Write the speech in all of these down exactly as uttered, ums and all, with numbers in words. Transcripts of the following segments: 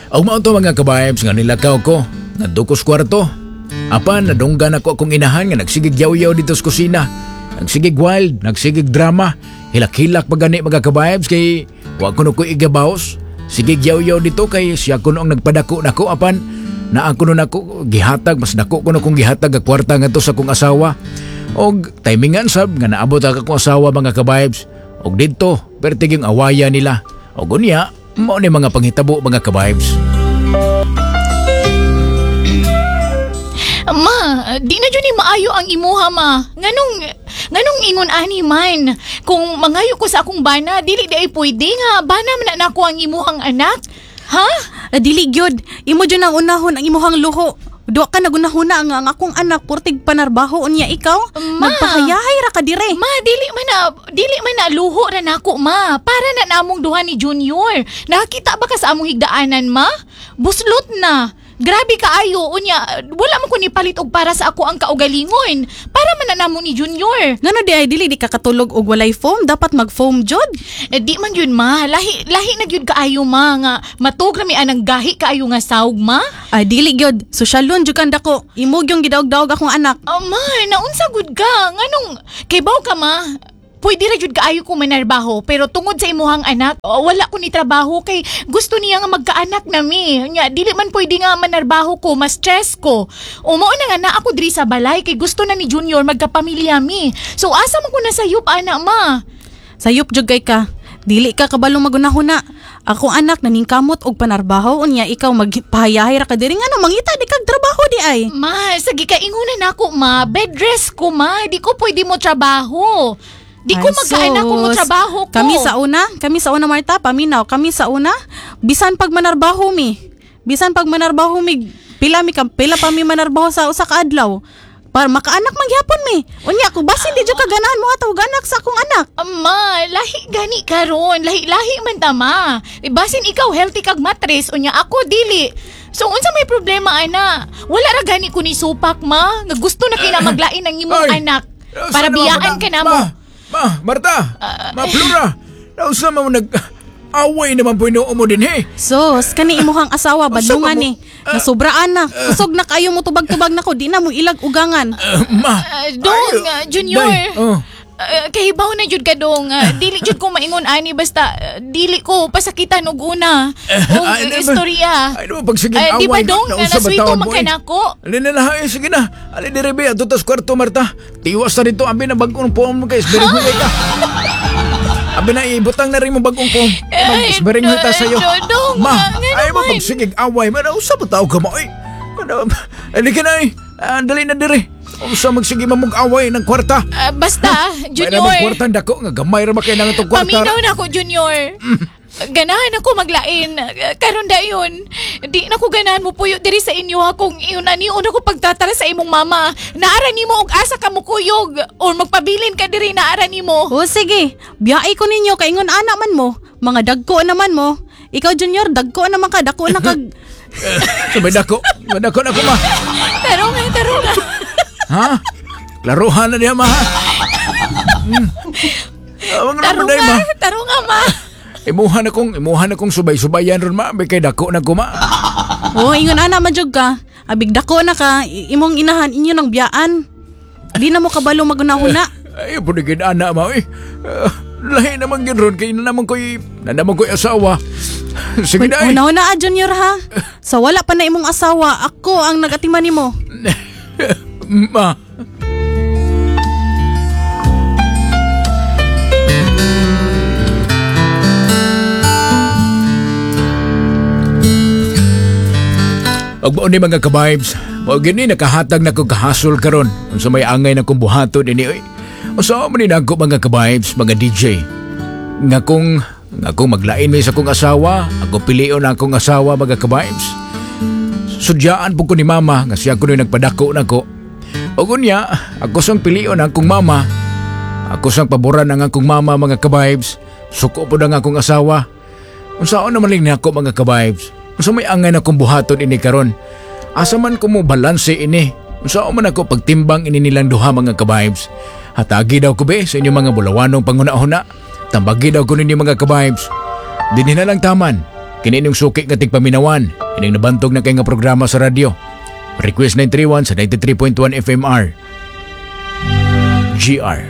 Og mao to mga ka-vibes nga nilakaw ko, nadukos kwarto. Apan nadunggan ako akong inahan nga nagsigig yaw-yaw dito sa kusina. Nagsigig wild, nagsigig drama. Hilak-hilak pa gani mga ka-vibes kay wa ko no ko igabaos. Sigig yaw-yaw dito kay siya ko noong nagpadako nako apan naa ko no nako gihatag mas dako ko no kung gihatag ang kwarta ngadto sa akong asawa. Og timingan sab nga naabot ang akong asawa mga ka-vibes. Og didto pertig yung awaya nila. Og unya mao ni mga panghitabo mga ka-vibes. Ma, di na dyan ni maayo ang imuha, ma. Nganong, nganong ingon ani man. Kung mangayo ko sa akong bana, dili di ay pwede nga. Bana man na nako ang imuhang anak. Ha? Uh, dili gyud. Imo dyan ang unahon ang imuhang luho. Duwa ka nagunahuna ang, ang akong anak portig panarbaho unya ikaw. Ma, magpahayahay ra ka dire. Ma, dili man na, dili man na luho ra nako, ma. Para na namong duha ni Junior. Nakakita ba ka sa among higdaanan, ma? Buslot na. Grabe kaayo, unya, wala mo ko nipalit og para sa ako ang kaugalingon. Para man na namo ni Junior. Ngano di ay dili di ka katulog og walay foam, dapat mag-foam jud. Eh, di man yun, ma. Lahi, lahi na yun kaayo, ma. Nga, matug rami anang gahi kaayo nga saog, ma. Ay, dili gyud. Sosyalon jud kanda ko. Imo gyung gidaog-daog akong anak. Oh, ma, naunsa gud ka. Nganong, kay baw ka, ma. Pwede ra jud kaayo ko manarbaho pero tungod sa imuhang anak oh, wala ko ni trabaho kay gusto niya nga magkaanak nami. Nya dili man pwede nga manarbaho ko, mas stress ko. O mao na nga na ako diri sa balay kay gusto na ni Junior magkapamilya mi. So asa mo ko na sayop ana, ma? Sayop jud kay ka. Dili ka kabalong magunahuna. Ako anak naningkamot og panarbaho unya ikaw magpahayahay ra ka diri ngano mangita di kag trabaho di ay. Ma, sagi ka ingunan nako, ma. Bed rest ko, ma. Di ko pwede mo trabaho. Di ko magkaanak ko mo trabaho ko. Kami sa una, kami sa una Marta, paminaw, kami sa una, bisan pag manarbaho mi. Bisan pag manarbaho mi, pila mi pila pa mi manarbaho sa usa ka adlaw. Para makaanak magyapon mi. Unya ko basin di jud ka ganahan mo ataw ganak sa akong anak. Ma, lahi gani karon, lahi-lahi man ta, ma. E, basin ikaw healthy kag matres, unya ako dili. So unsa may problema ana? Wala ra gani ko ni supak, ma. Nga gusto na kina maglain ang imong Ay, anak para biyaan ka na mo. Ma, Marta, uh, ma, Flora, nausa mo nag-away naman po inuo mo din, he. Sos, kani imuhang asawa, badlungan ni. Uh, Nasubraan na. Kusog na kayo mo tubag-tubag na ko, di na mo ilag ugangan. Uh, ma. Uh, dong, uh, Junior. Day, oh. Uh, kahibaw na jud ka dong. Uh, dili jud ko maingon ani basta uh, dili ko pasakitan og una. Og uh, istorya. Ay no pag sige uh, away. Di ba dong na naswito man kanako? Ali na lang, sige na. Ali dire be ato tas kwarto Marta. Tiwas na dito ambi na bag-ong pom guys. Bering huy ka. Abi na ibutang na rin mo bag-ong pom. Bering huy ta sayo. Ma, ay mo pag sige away man usab taw ka mo. Ay. Ali ka na eh. Uh, dali na dire. O sa magsige mamug-away ng kwarta. Uh, basta, Junior. May namang kwarta dako nga gamay ra makay nang itong kwarta. Paminaw na ako, Junior. Mm. Ganahan ako maglain. Karon dayon, di na ko ganahan mo puyo diri sa inyo ha kung iyon ani una ko pagtatara sa imong mama. Naara nimo og asa ka mo kuyog or magpabilin ka diri naara nimo. O sige, biyai ko ninyo kay ingon ana man mo. Mga dagko naman mo. Ikaw Junior, dagko naman ka, dako na kag Sabay dako. Dako na ko ma. Taro nga, taro nga. Ha? Klaruhan na niya, ma. Hmm. Taro nga, taro nga, ma. Imuhan akong, imuhan akong subay-subayan ron, ma. May kay dako na ko, ma. Oo, ingon ana, majog ka. Abig dako na ka, imong inahan inyo ng biyaan. Di na mo kabalo magunahuna. Ay, punigin ana, ma. Eh. Uh, lahi naman yun ron, kaya na naman ko'y, na naman ko'y asawa. Sige na, eh. Una-una, Junior, ha? Sa wala pa na imong asawa, ako ang nag-atiman nimo. Ma. Og mao ni mga ka-vibes, mao gini nakahatag na ko kahasol karon unsa may angay na kong buhaton ini oy. Usa man ni nako mga ka-vibes, mga D J. Nga kung nga kung maglain mi sa kong asawa, ako pilion ang akong asawa mga ka-vibes. Sudyaan po ko ni mama nga siya ko ni nagpadako nako. O gunya, ako sang pilion ang akong mama. Ako sang paboran ang akong mama mga ka-vibes. Suko po ang akong asawa. Unsaon naman lang nako mga ka-vibes. Unsa may angay na kong buhaton ini karon. Asa man ko mo balanse ini. Unsaon man ako pagtimbang ini nilang duha mga ka-vibes. Hatagi daw ko be sa inyong mga bulawanong panghuna-huna. Tambagi daw ko ninyo mga ka-vibes. Dinhi na lang taman. Kini inyong suki nga tigpaminawan. Ining nabantog na kay nga programa sa radyo. Request nine three one sa ninety-three point one F M R. G R.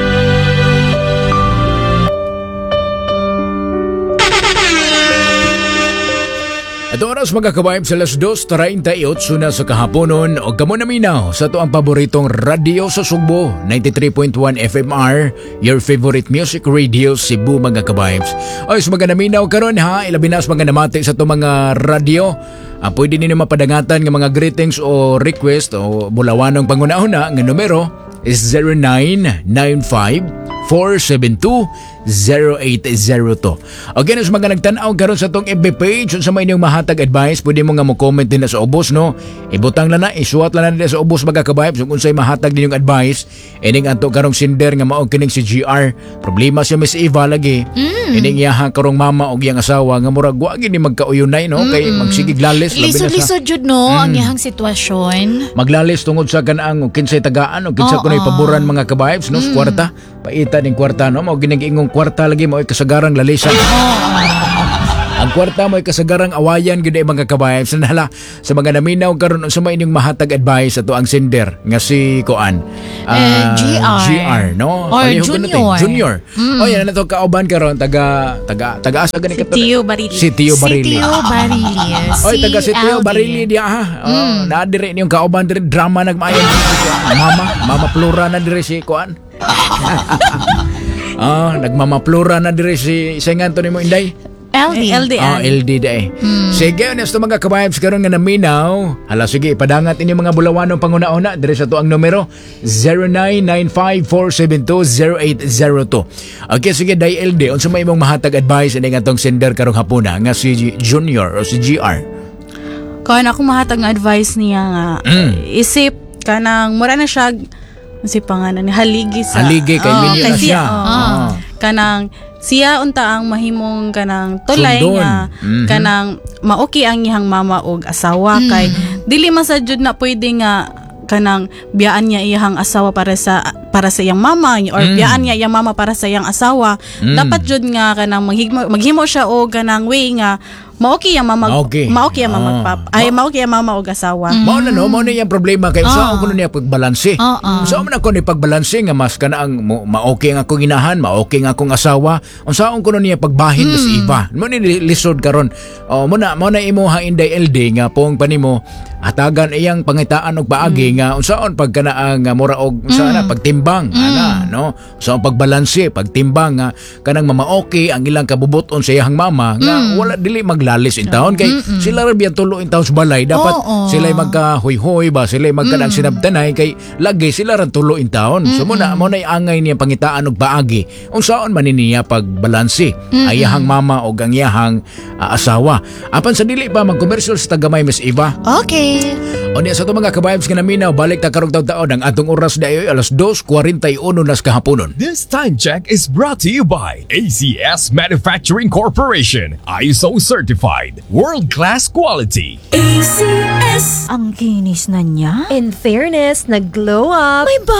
At oras mga kabaib sa alas dos thirty-eight na sa kahaponon o kamo naminaw sa to ang paboritong radio sa Sugbo, ninety-three point one F M R, your favorite music radio Cebu mga kabaibs. O is mga naminaw karon ha, ilabi na sa mga namati sa to mga radio. Ah, pwede ninyo mapadangatan ng mga greetings o request o bulawanong pangunahuna nga numero is zero nine nine five four seven two zero eight zero two. Okay, nas mga nagtanaw karon sa tong F B page sa may inyong mahatag advice, pwede mo nga mo comment din na sa ubos no. Ibutang lang na, isuwat lang na sa ubos mga kabayb kung unsay mahatag ninyong advice. Ining ato karong sinder nga mao kining si G R. Problema siya Miss Eva lagi. Mm. Ining iyaha karong mama og iyang asawa nga murag wa gid ni magkauyunay no, kay magsigig lalis labi na sa Lisod-lisod jud no ang iyang sitwasyon. maglalis tungod sa kanaang og kinsay tagaan og kinsa Oo. kunay paboran mga kabayb no, sa kwarta. Paita ning kwarta no, mao ginigingong kwarta lagi mao kasagarang lalisan. Ang kwarta mo'y kasagarang awayan gid ay mga kabayb. Sanala sa mga naminaw karon sa may inyong mahatag advice ato ang sender nga si Koan. Eh, G R. G R no. Or Pareho ganun Junior. eh, Junior. O yan na to kauban karon taga taga taga asa gani Si ka. Tio Barili. Si Tio Barili. Si Tio Barili. Oy, taga si Tio Aldi. Barili dia ha. Oh, na dire niyong kauban dire drama nagmayon. Mama, Mama Flora na dire si Koan. Ah, nagmamaplura na dire si Senganto nimo Inday. L D. L D. Ah, L D day. Sige, nesto mga kabayabs karon nga naminaw. Hala sige, ipadangat inyo mga bulawanong pangunauna dire sa tuang numero zero nine nine five four seven two zero eight zero two. Okay, sige day L D, unsa may imong mahatag advice ini nga tong sender karong hapuna nga si Junior o si G R. Kaya ako mahatag nga advice niya nga isip kanang mura na siya si pangalan ni haligi sa Haligi kay Oo, minyo kay na siya. oo. Ah. Kanang siya unta ang mahimong kanang tulay Sundon. nga Mhm. kanang maoki ang iyang mama og asawa kay dili man sad jud na pwede nga kanang biyaan niya iyang asawa para sa para sa iyang mama or Mm. biyaan niya iyang mama para sa iyang asawa. Mm. Dapat jud nga kanang maghimo, maghimo siya og kanang way nga maoki ang mama Maoki. maoki ang mama Ah. pap ay maoki ang mama og asawa. Mao na no, mao na yung problema kay sa ako niya pagbalanse. Oo. Sa man ako ni pagbalanse nga mas kana ang mo- maoki ang akong inahan, maoki ang akong asawa. Unsaon ko niya pagbahin mas iba. Mo ni lisod karon. Oh, mo na mo na imo ha Inday L D nga pong panimo hatagan iyang pangitaan og paagi nga unsaon pag kana ang uh, mura og unsa na pagtimbang ana no. So pagbalanse, pagtimbang nga kanang mamaoki ang ilang kabubuton sa iyang mama nga wala dili maglalis in taon kay sila ra biyan tulo in taon sa balay dapat Oo. sila magkahoy-hoy ba sila magkanang sinabtanay kay lagi sila ran tulo in taon. So mo na mo na angay niya pangitaan og paagi unsaon man niya pagbalanse ayahang mama og ang iyahang uh, asawa. Apan sa dili pa magkomersyal sa tagamay Miss Eva. Okay. O niya sa ito mga kabayabs nga naminaw, balik ta karong taon ang atong oras na iyo alas dos forty-one nas kahaponon. This time check is brought to you by A C S Manufacturing Corporation, I S O certified, world-class quality. A C S. Ang kinis na niya. In fairness, nag-glow up. May